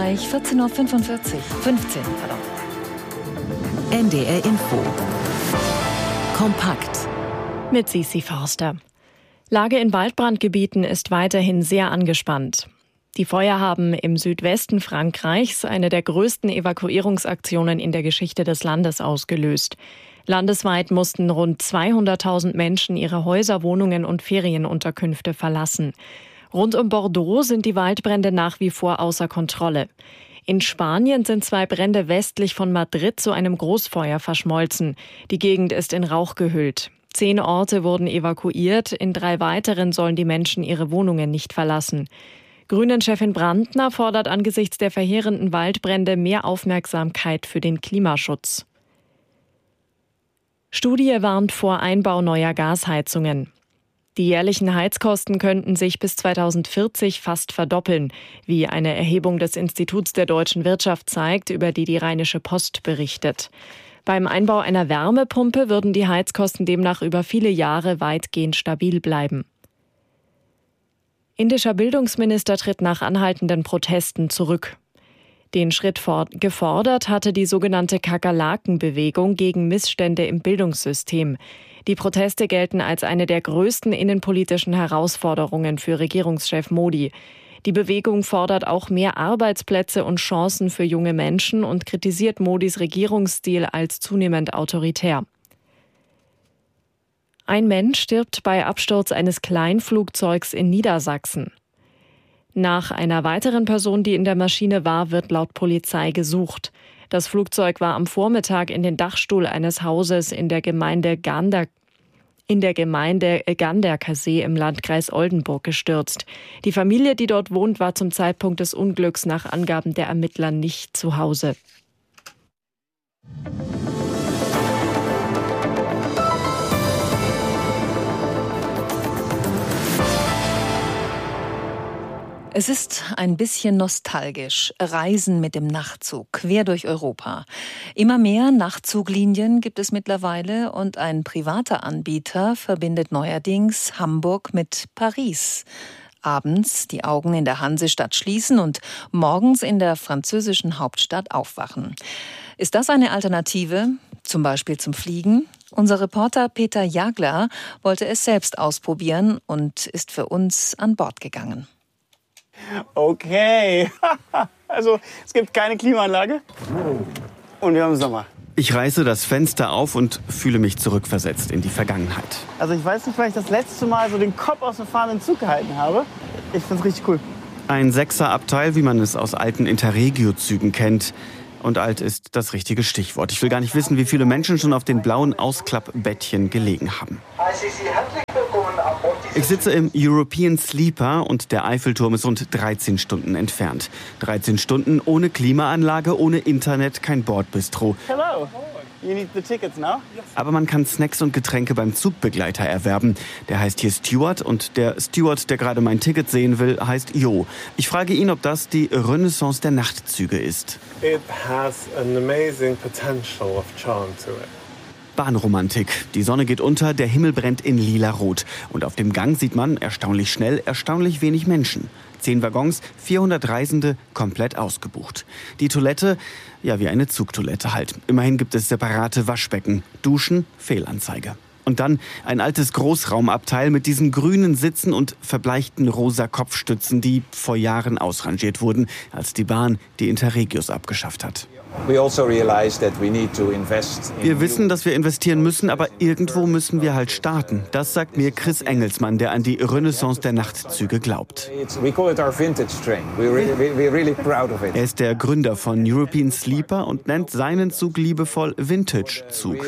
gleich 14:45 Uhr. 15, pardon. NDR Info. Kompakt. Mit Sisi Forster. Lage in Waldbrandgebieten ist weiterhin sehr angespannt. Die Feuer haben im Südwesten Frankreichs eine der größten Evakuierungsaktionen in der Geschichte des Landes ausgelöst. Landesweit mussten rund 200.000 Menschen ihre Häuser, Wohnungen und Ferienunterkünfte verlassen. Rund um Bordeaux sind die Waldbrände nach wie vor außer Kontrolle. In Spanien sind 2 Brände westlich von Madrid zu einem Großfeuer verschmolzen. Die Gegend ist in Rauch gehüllt. 10 Orte wurden evakuiert, in 3 weiteren sollen die Menschen ihre Wohnungen nicht verlassen. Grünen-Chefin Brandner fordert angesichts der verheerenden Waldbrände mehr Aufmerksamkeit für den Klimaschutz. Studie warnt vor Einbau neuer Gasheizungen. Die jährlichen Heizkosten könnten sich bis 2040 fast verdoppeln, wie eine Erhebung des Instituts der deutschen Wirtschaft zeigt, über die Rheinische Post berichtet. Beim Einbau einer Wärmepumpe würden die Heizkosten demnach über viele Jahre weitgehend stabil bleiben. Indischer Bildungsminister tritt nach anhaltenden Protesten zurück. Den Schritt gefordert hatte die sogenannte Kakerlaken-Bewegung gegen Missstände im Bildungssystem. Die Proteste gelten als eine der größten innenpolitischen Herausforderungen für Regierungschef Modi. Die Bewegung fordert auch mehr Arbeitsplätze und Chancen für junge Menschen und kritisiert Modis Regierungsstil als zunehmend autoritär. Ein Mensch stirbt bei Absturz eines Kleinflugzeugs in Niedersachsen. Nach einer weiteren Person, die in der Maschine war, wird laut Polizei gesucht. Das Flugzeug war am Vormittag in den Dachstuhl eines Hauses in der Gemeinde Ganderkasee im Landkreis Oldenburg gestürzt. Die Familie, die dort wohnt, war zum Zeitpunkt des Unglücks nach Angaben der Ermittler nicht zu Hause. Es ist ein bisschen nostalgisch. Reisen mit dem Nachtzug quer durch Europa. Immer mehr Nachtzuglinien gibt es mittlerweile und ein privater Anbieter verbindet neuerdings Hamburg mit Paris. Abends die Augen in der Hansestadt schließen und morgens in der französischen Hauptstadt aufwachen. Ist das eine Alternative, zum Beispiel zum Fliegen? Unser Reporter Peter Jagler wollte es selbst ausprobieren und ist für uns an Bord gegangen. Okay, also es gibt keine Klimaanlage und wir haben Sommer. Ich reiße das Fenster auf und fühle mich zurückversetzt in die Vergangenheit. Also ich weiß nicht, weil ich das letzte Mal so den Kopf aus dem fahrenden Zug gehalten habe. Ich find's richtig cool. Ein 6er-Abteil, wie man es aus alten Interregio-Zügen kennt. Und alt ist das richtige Stichwort. Ich will gar nicht wissen, wie viele Menschen schon auf den blauen Ausklappbettchen gelegen haben. Ich sitze im European Sleeper und der Eiffelturm ist rund 13 Stunden entfernt. 13 Stunden ohne Klimaanlage, ohne Internet, kein Bordbistro. Hello. You need the tickets now? Aber man kann Snacks und Getränke beim Zugbegleiter erwerben. Der heißt hier Steward und der Steward, der gerade mein Ticket sehen will, heißt Jo. Ich frage ihn, ob das die Renaissance der Nachtzüge ist. It has an amazing potential of charm to it. Bahnromantik. Die Sonne geht unter, der Himmel brennt in lila-rot. Und auf dem Gang sieht man erstaunlich schnell, erstaunlich wenig Menschen. 10 Waggons, 400 Reisende, komplett ausgebucht. Die Toilette, ja wie eine Zugtoilette halt. Immerhin gibt es separate Waschbecken. Duschen, Fehlanzeige. Und dann ein altes Großraumabteil mit diesen grünen Sitzen und verbleichten rosa Kopfstützen, die vor Jahren ausrangiert wurden, als die Bahn die Interregios abgeschafft hat. Wir wissen, dass wir investieren müssen, aber irgendwo müssen wir halt starten. Das sagt mir Chris Engelsmann, der an die Renaissance der Nachtzüge glaubt. Er ist der Gründer von European Sleeper und nennt seinen Zug liebevoll Vintage-Zug.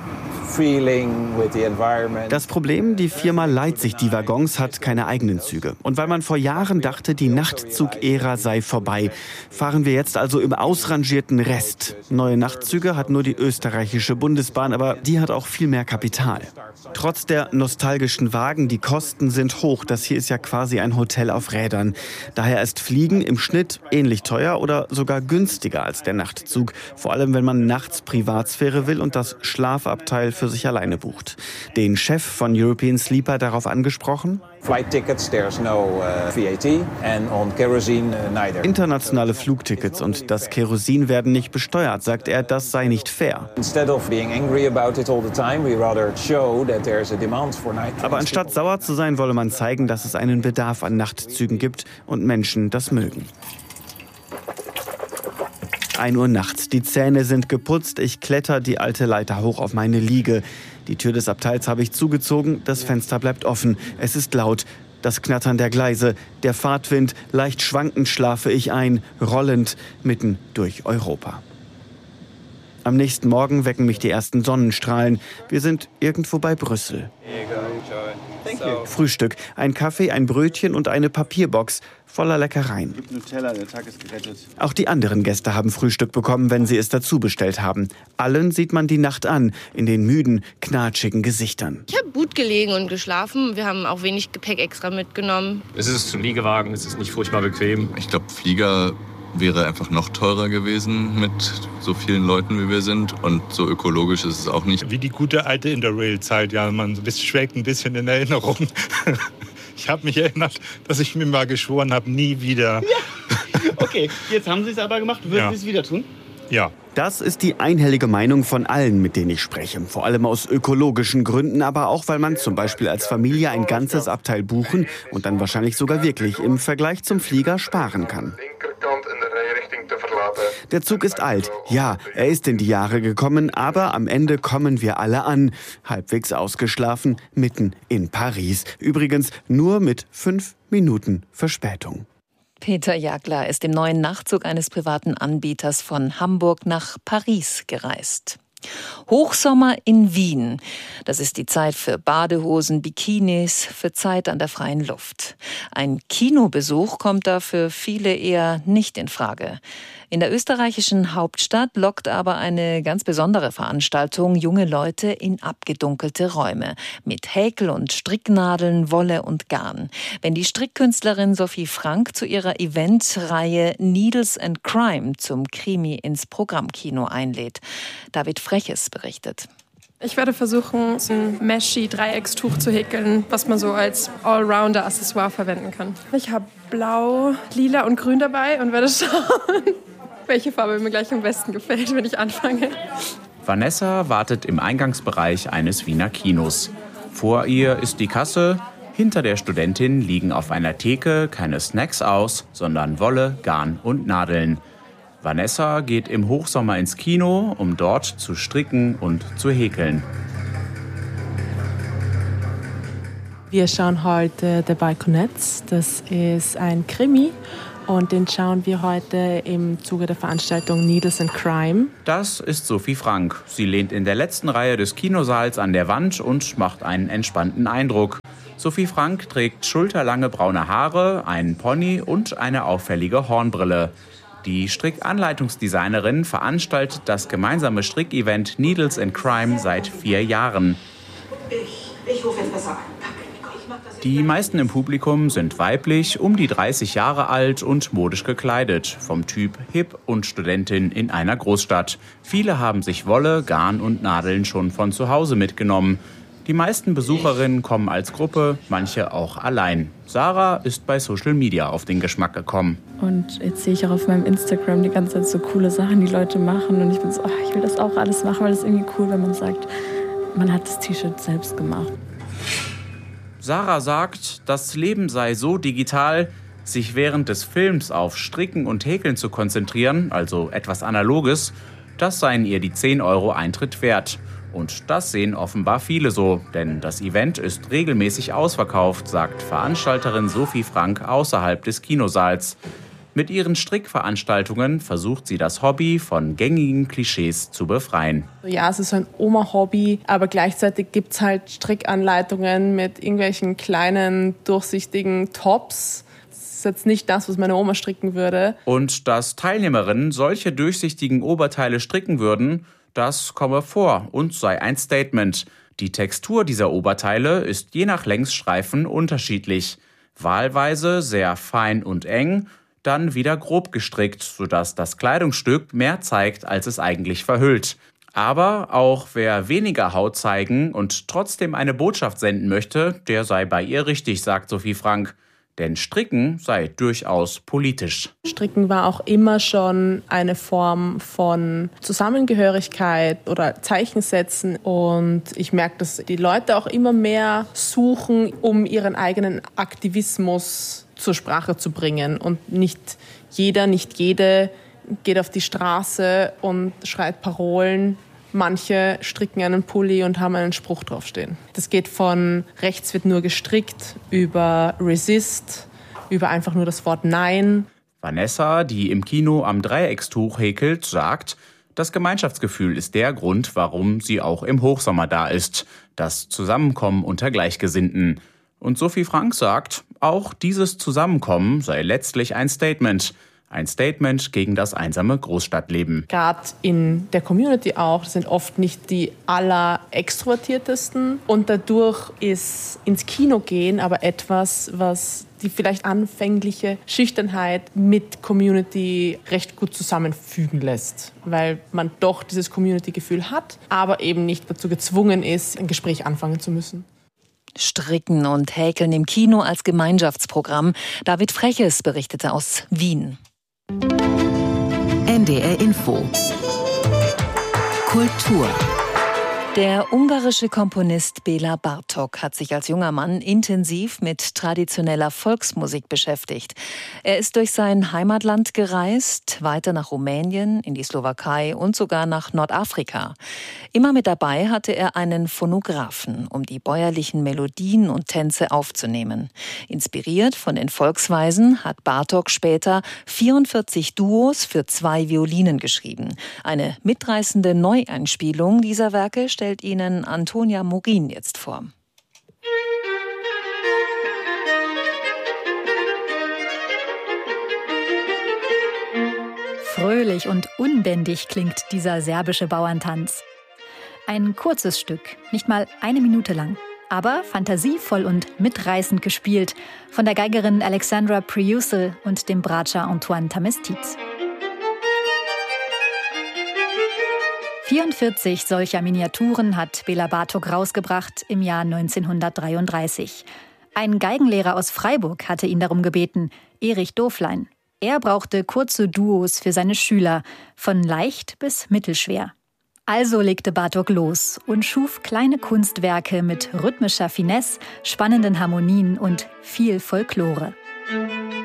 Das Problem, die Firma leiht sich die Waggons, hat keine eigenen Züge. Und weil man vor Jahren dachte, die Nachtzug-Ära sei vorbei, fahren wir jetzt also im ausrangierten Rest. Neue Nachtzüge hat nur die österreichische Bundesbahn, aber die hat auch viel mehr Kapital. Trotz der nostalgischen Wagen, die Kosten sind hoch. Das hier ist ja quasi ein Hotel auf Rädern. Daher ist Fliegen im Schnitt ähnlich teuer oder sogar günstiger als der Nachtzug. Vor allem, wenn man nachts Privatsphäre will und das Schlafabteil für sich alleine bucht. Den Chef von European Sleeper darauf angesprochen: Flight tickets, there's no VAT and on kerosene neither. Internationale Flugtickets und das Kerosin werden nicht besteuert, sagt er, das sei nicht fair. Instead of being angry about it all the time, we rather show that there's a demand for night trains. Aber anstatt sauer zu sein, wolle man zeigen, dass es einen Bedarf an Nachtzügen gibt und Menschen das mögen. 1 Uhr nachts, die Zähne sind geputzt, ich kletter die alte Leiter hoch auf meine Liege. Die Tür des Abteils habe ich zugezogen, das Fenster bleibt offen. Es ist laut, das Knattern der Gleise, der Fahrtwind, leicht schwankend schlafe ich ein, rollend mitten durch Europa. Am nächsten Morgen wecken mich die ersten Sonnenstrahlen. Wir sind irgendwo bei Brüssel. Frühstück, ein Kaffee, ein Brötchen und eine Papierbox voller Leckereien. Nutella, der Tag ist gerettet. Auch die anderen Gäste haben Frühstück bekommen, wenn sie es dazu bestellt haben. Allen sieht man die Nacht an, in den müden, knatschigen Gesichtern. Ich habe gut gelegen und geschlafen. Wir haben auch wenig Gepäck extra mitgenommen. Es ist ein Liegewagen, es ist nicht furchtbar bequem. Ich glaube, Flieger wäre einfach noch teurer gewesen mit so vielen Leuten, wie wir sind. Und so ökologisch ist es auch nicht. Wie die gute alte Interrail-Zeit, ja, man schwelgt ein bisschen in Erinnerung. Ich habe mich erinnert, dass ich mir mal geschworen habe, nie wieder. Ja. Okay, jetzt haben Sie es aber gemacht. Würden Sie es wieder tun? Ja. Das ist die einhellige Meinung von allen, mit denen ich spreche. Vor allem aus ökologischen Gründen, aber auch, weil man zum Beispiel als Familie ein ganzes Abteil buchen und dann wahrscheinlich sogar wirklich im Vergleich zum Flieger sparen kann. Der Zug ist alt. Ja, er ist in die Jahre gekommen, aber am Ende kommen wir alle an. Halbwegs ausgeschlafen, mitten in Paris. Übrigens nur mit 5 Minuten Verspätung. Peter Jagler ist im neuen Nachtzug eines privaten Anbieters von Hamburg nach Paris gereist. Hochsommer in Wien. Das ist die Zeit für Badehosen, Bikinis, für Zeit an der freien Luft. Ein Kinobesuch kommt da für viele eher nicht in Frage. In der österreichischen Hauptstadt lockt aber eine ganz besondere Veranstaltung junge Leute in abgedunkelte Räume mit Häkel- und Stricknadeln, Wolle und Garn. Wenn die Strickkünstlerin Sophie Frank zu ihrer Eventreihe Needles and Crime zum Krimi ins Programmkino einlädt. David Freches berichtet. Ich werde versuchen, so ein Meshi-Dreieckstuch zu häkeln, was man so als Allrounder-Accessoire verwenden kann. Ich habe Blau, Lila und Grün dabei und werde schauen, welche Farbe mir gleich am besten gefällt, wenn ich anfange. Vanessa wartet im Eingangsbereich eines Wiener Kinos. Vor ihr ist die Kasse. Hinter der Studentin liegen auf einer Theke keine Snacks aus, sondern Wolle, Garn und Nadeln. Vanessa geht im Hochsommer ins Kino, um dort zu stricken und zu häkeln. Wir schauen heute The Balconettes. Das ist ein Krimi und den schauen wir heute im Zuge der Veranstaltung Needles and Crime. Das ist Sophie Frank. Sie lehnt in der letzten Reihe des Kinosaals an der Wand und macht einen entspannten Eindruck. Sophie Frank trägt schulterlange braune Haare, einen Pony und eine auffällige Hornbrille. Die Strickanleitungsdesignerin veranstaltet das gemeinsame Strickevent Needles and Crime seit 4 Jahren. Ich rufe jetzt besser an. Die meisten im Publikum sind weiblich, um die 30 Jahre alt und modisch gekleidet. Vom Typ Hip und Studentin in einer Großstadt. Viele haben sich Wolle, Garn und Nadeln schon von zu Hause mitgenommen. Die meisten Besucherinnen kommen als Gruppe, manche auch allein. Sarah ist bei Social Media auf den Geschmack gekommen. Und jetzt sehe ich auch auf meinem Instagram die ganze Zeit so coole Sachen, die Leute machen. Und ich bin so, ich will das auch alles machen, weil das ist irgendwie cool, wenn man sagt, man hat das T-Shirt selbst gemacht. Sarah sagt, das Leben sei so digital, sich während des Films auf Stricken und Häkeln zu konzentrieren, also etwas Analoges, das seien ihr die 10 € Eintritt wert. Und das sehen offenbar viele so, denn das Event ist regelmäßig ausverkauft, sagt Veranstalterin Sophie Frank außerhalb des Kinosaals. Mit ihren Strickveranstaltungen versucht sie das Hobby von gängigen Klischees zu befreien. Ja, es ist so ein Oma-Hobby, aber gleichzeitig gibt es halt Strickanleitungen mit irgendwelchen kleinen, durchsichtigen Tops. Das ist jetzt nicht das, was meine Oma stricken würde. Und dass Teilnehmerinnen solche durchsichtigen Oberteile stricken würden, das komme vor und sei ein Statement. Die Textur dieser Oberteile ist je nach Längsstreifen unterschiedlich. Wahlweise sehr fein und eng, dann wieder grob gestrickt, sodass das Kleidungsstück mehr zeigt, als es eigentlich verhüllt. Aber auch wer weniger Haut zeigen und trotzdem eine Botschaft senden möchte, der sei bei ihr richtig, sagt Sophie Frank. Denn Stricken sei durchaus politisch. Stricken war auch immer schon eine Form von Zusammengehörigkeit oder Zeichensetzen. Und ich merke, dass die Leute auch immer mehr suchen, um ihren eigenen Aktivismus zur Sprache zu bringen. Und nicht jeder, nicht jede geht auf die Straße und schreit Parolen. Manche stricken einen Pulli und haben einen Spruch draufstehen. Das geht von rechts wird nur gestrickt, über Resist, über einfach nur das Wort Nein. Vanessa, die im Kino am Dreieckstuch häkelt, sagt, das Gemeinschaftsgefühl ist der Grund, warum sie auch im Hochsommer da ist. Das Zusammenkommen unter Gleichgesinnten. Und Sophie Frank sagt, auch dieses Zusammenkommen sei letztlich ein Statement. Ein Statement gegen das einsame Großstadtleben. Gerade in der Community auch, das sind oft nicht die allerextrovertiertesten. Und dadurch ist ins Kino gehen aber etwas, was die vielleicht anfängliche Schüchternheit mit Community recht gut zusammenfügen lässt. Weil man doch dieses Community-Gefühl hat, aber eben nicht dazu gezwungen ist, ein Gespräch anfangen zu müssen. Stricken und Häkeln im Kino als Gemeinschaftsprogramm. David Freches berichtete aus Wien. NDR Info. Kultur. Der ungarische Komponist Béla Bartók hat sich als junger Mann intensiv mit traditioneller Volksmusik beschäftigt. Er ist durch sein Heimatland gereist, weiter nach Rumänien, in die Slowakei und sogar nach Nordafrika. Immer mit dabei hatte er einen Phonographen, um die bäuerlichen Melodien und Tänze aufzunehmen. Inspiriert von den Volksweisen hat Bartók später 44 Duos für 2 Violinen geschrieben. Eine mitreißende Neueinspielung dieser Werke stellt Ihnen Antonia Morin jetzt vor. Fröhlich und unbändig klingt dieser serbische Bauerntanz. Ein kurzes Stück, nicht mal 1 Minute lang, aber fantasievoll und mitreißend gespielt von der Geigerin Alexandra Priusel und dem Bratscher Antoine Tamestit. 44 solcher Miniaturen hat Béla Bartók rausgebracht im Jahr 1933. Ein Geigenlehrer aus Freiburg hatte ihn darum gebeten, Erich Doflein. Er brauchte kurze Duos für seine Schüler, von leicht bis mittelschwer. Also legte Bartók los und schuf kleine Kunstwerke mit rhythmischer Finesse, spannenden Harmonien und viel Folklore.